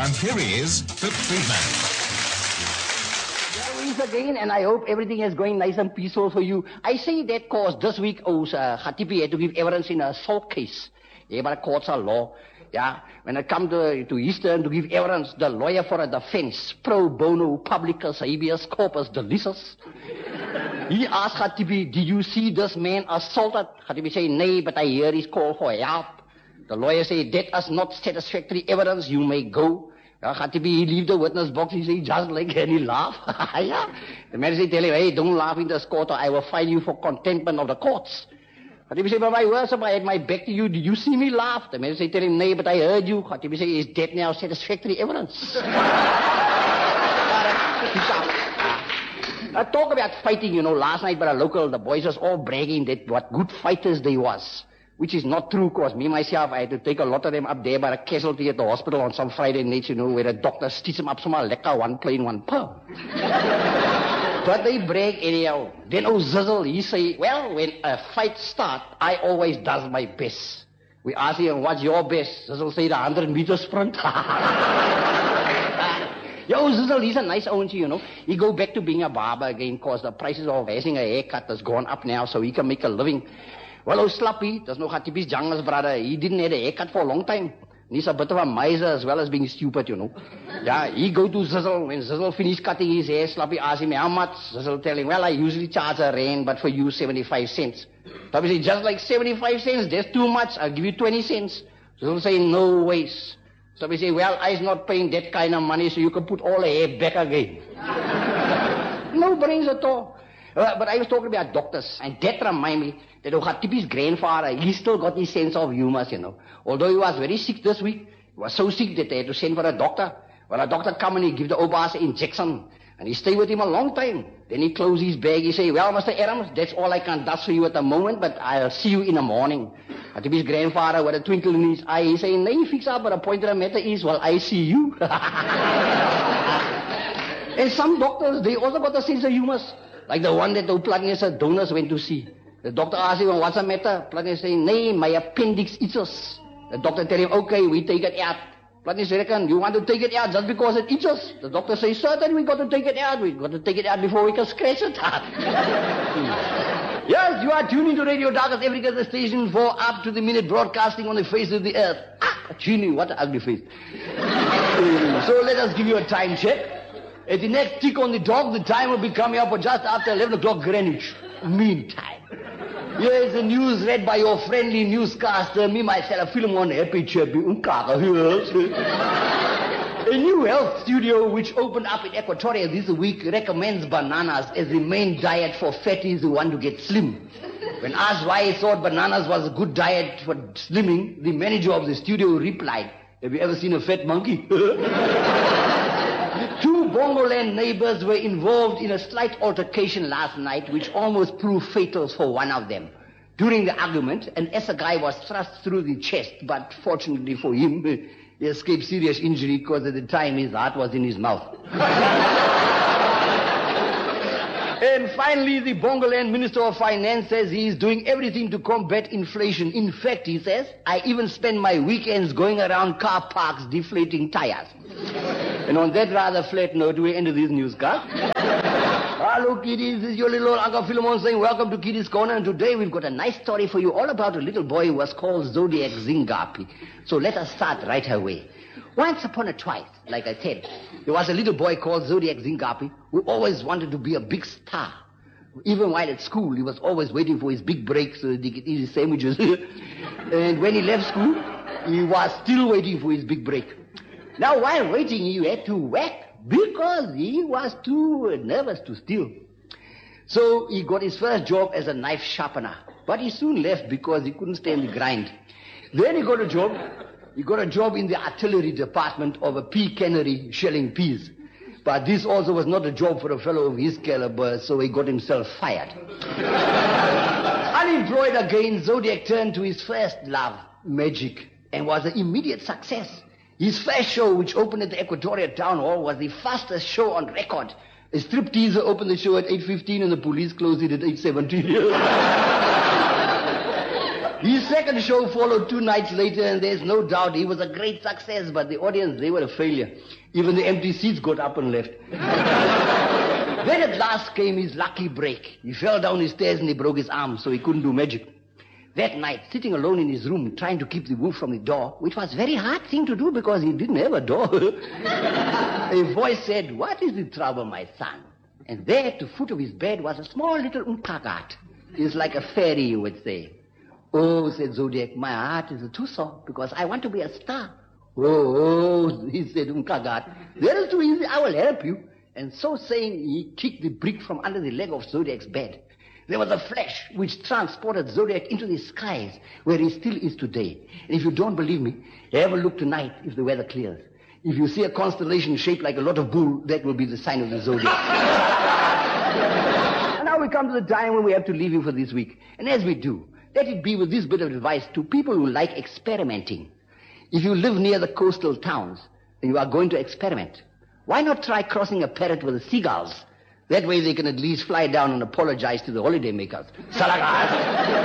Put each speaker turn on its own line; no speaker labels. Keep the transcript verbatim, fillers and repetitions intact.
And here is Pip Friedman.
Once again, and I hope everything is going nice and peaceful for you. I say that cause this week, oh, uh, Khatibi had to give evidence in a assault case. Yeah, but the courts are law. Yeah, when it comes to, to Eastern to give evidence, the lawyer for a defense, pro bono publicus habeas corpus delictus. He asked Khatibi, did you see this man assaulted? Khatibi say, nay, but I hear his call for help. The lawyer say, that is not satisfactory evidence, you may go. Ja, Khatibi, he leave the witness box, he say, just like, and he laugh. Yeah. The man say, tell him, hey, don't laugh in this court or I will fine you for contempt of the courts. Khatibi say, but my words, I had my back to you, did you see me laugh? The man say, tell him, nay, but I heard you. Khatibi say, is that now satisfactory evidence? I talk about fighting, you know, last night by a local, the boys was all bragging that what good fighters they was. Which is not true, cause me, myself, I had to take a lot of them up there by a casualty at the hospital on some Friday nights, you know, where the doctor stitched them up some lekker, one plain, one per. But they brag anyhow. Then oh Zizzle, he say, well, when a fight start, I always does my best. We ask him, what's your best? Zizzle say, the hundred meter sprint. Yo, Zizzle, he's a nice own, you know. He go back to being a barber again, cause the prices of having a haircut has gone up now, so he can make a living. Well, oh, Slappy, that's no Khatibi's youngest brother. He didn't have a haircut for a long time. He's a bit of a miser as well as being stupid, you know. Yeah, he go to Zizzle. When Zizzle finish cutting his hair, Slappy ask him, how much? Zizzle tell him, well, I usually charge a rand, but for you, seventy-five cents. Slappy say, just like seventy-five cents, that's too much. I'll give you twenty cents. Zizzle say, no ways. Slappy say, well, I's not paying that kind of money, so you can put all the hair back again. No brains at all. Uh, but I was talking about doctors, and that remind me that Khatibi's grandfather, he still got his sense of humor, you know. Although he was very sick this week, he was so sick that they had to send for a doctor. Well, a doctor come and he give the Obas an injection, and he stay with him a long time. Then he close his bag, he say, well, Mister Adams, that's all I can do for you at the moment, but I'll see you in the morning. Khatibi's grandfather, with a twinkle in his eye, he say, nee, fix up, but the point of the matter is, well, I see you. And some doctors, they also got a sense of humor. Like the one that the Platinus donors went to see. The doctor asked him, what's the matter? Platinus say, nee, my appendix itches. The doctor tell him, okay, we take it out. Platinus reckon, you want to take it out just because it itches? The doctor says, certainly we got to take it out. We got to take it out before we can scratch it out. Yes, you are tuning to Radio Darkest Africa, station for up to the minute broadcasting on the face of the earth. Ah, tuning, what an ugly face. So let us give you a time check. At the next tick on the dog, the time will be coming up just after eleven o'clock Greenwich. Meantime, here's the news read by your friendly newscaster, me, myself, Philemon Happy Chappy. A new health studio which opened up in Equatoria this week recommends bananas as the main diet for fatties who want to get slim. When asked why he thought bananas was a good diet for slimming, the manager of the studio replied, have you ever seen a fat monkey? Two Bongoland neighbors were involved in a slight altercation last night which almost proved fatal for one of them. During the argument, an assegai was thrust through the chest, but fortunately for him, he escaped serious injury because at the time his heart was in his mouth. And finally, the Bongoland Minister of Finance says he is doing everything to combat inflation. In fact, he says, I even spend my weekends going around car parks deflating tires. And on that rather flat note, we end this newscast. Hello, kiddies. This is your little old Uncle Philemon saying welcome to Kiddies Corner. And today we've got a nice story for you all about a little boy who was called Zodiac Zingapi. So let us start right away. Once upon a twice, like I said, there was a little boy called Zodiac Zingapi who always wanted to be a big star. Even while at school, he was always waiting for his big break so that he could eat his sandwiches. And when he left school, he was still waiting for his big break. Now, while waiting, he had to whack because he was too nervous to steal. So he got his first job as a knife sharpener. But he soon left because he couldn't stand the grind. Then he got a job. He got a job in the artillery department of a pea cannery shelling peas. But this also was not a job for a fellow of his caliber, so he got himself fired. Unemployed again, Zodiac turned to his first love, magic, and was an immediate success. His first show, which opened at the Equatoria Town Hall, was the fastest show on record. A stripteaser opened the show at eight fifteen and the police closed it at eight seventeen. His second show followed two nights later, and there's no doubt he was a great success, but the audience, they were a failure. Even the empty seats got up and left. Then at last came his lucky break. He fell down his stairs and he broke his arm, so he couldn't do magic. That night, sitting alone in his room, trying to keep the wolf from the door, which was a very hard thing to do because he didn't have a door, a voice said, "What is the trouble, my son?" And there at the foot of his bed was a small little umkagat. It's like a fairy, you would say. "Oh," said Zodiac, "my heart is too sore because I want to be a star." "Oh, oh," he said, "umkagat, that is too easy. I will help you." And so saying, he kicked the brick from under the leg of Zodiac's bed. There was a flash which transported Zodiac into the skies, where he still is today. And if you don't believe me, have a look tonight if the weather clears. If you see a constellation shaped like a lot of bull, that will be the sign of the Zodiac. And now we come to the time when we have to leave you for this week. And as we do, let it be with this bit of advice to people who like experimenting. If you live near the coastal towns and you are going to experiment, why not try crossing a parrot with the seagulls? That way they can at least fly down and apologize to the holiday makers. Salagas!